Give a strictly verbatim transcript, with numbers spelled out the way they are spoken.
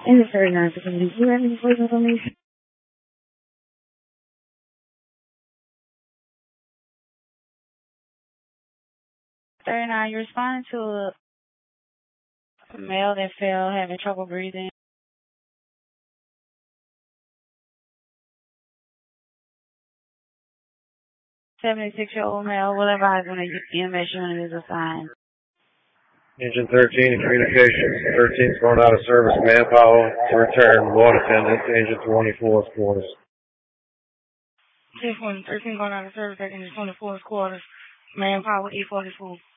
Engine thirty-nine, do you have any further information? thirty-nine, you responding to a male that fell having trouble breathing. seventy-six-year-old male will advise when a E M S unit is assigned. Engine thirteen, communications. thirteen's going out of service. Manpower to return. Water attendant to engine twenty-four's quarters. thirteen going out of service at engine twenty-four's quarters. Manpower E forty-four.